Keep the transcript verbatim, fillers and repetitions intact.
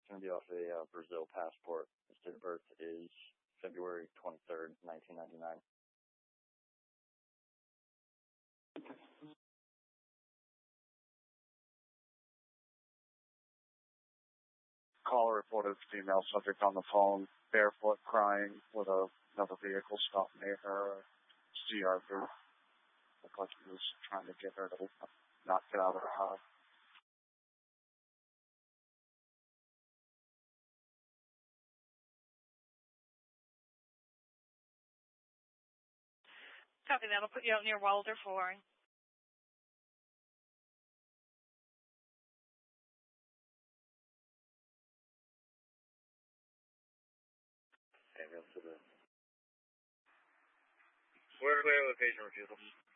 going to be off a uh, Brazil passport. His date of birth is February twenty-third, nineteen ninety-nine. Caller reported female subject on the phone, barefoot, crying, with a, another vehicle stopped near her. C R V. Looked like he was trying to get her to not get out of the car. Copy that. I'll put you out near Wilder Flooring. Okay, real to the... Where's the location refusal?